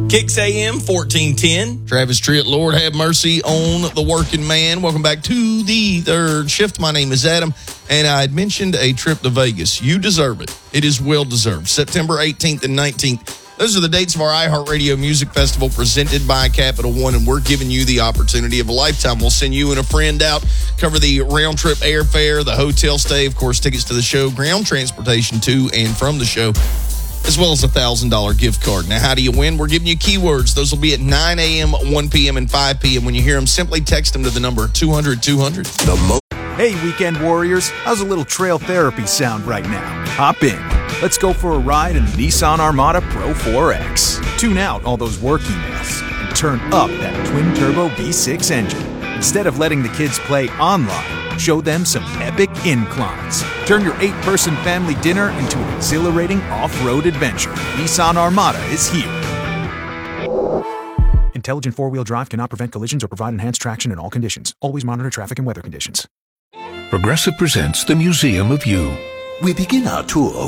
Kicks AM 1410. Travis Tritt, Lord have mercy on the working man. Welcome back to the third shift. My name is Adam, and I had mentioned a trip to Vegas. You deserve it. It is well deserved. September 18th and 19th. Those are the dates of our iHeartRadio Music Festival presented by Capital One, and we're giving you the opportunity of a lifetime. We'll send you and a friend out, cover the round-trip airfare, the hotel stay, of course, tickets to the show, ground transportation to and from the show, as well as a $1,000 gift card. Now, how do you win? We're giving you keywords. Those will be at 9 a.m., 1 p.m., and 5 p.m. When you hear them, simply text them to the number 200-200. Hey, weekend warriors. How's a little trail therapy sound right now? Hop in. Let's go for a ride in the Nissan Armada Pro 4X. Tune out all those work emails and turn up that twin-turbo V6 engine. Instead of letting the kids play online, show them some epic inclines. Turn your 8-person family dinner into an exhilarating off-road adventure. Nissan Armada is here. Intelligent four-wheel drive cannot prevent collisions or provide enhanced traction in all conditions. Always monitor traffic and weather conditions. Progressive presents the Museum of You. We begin our tour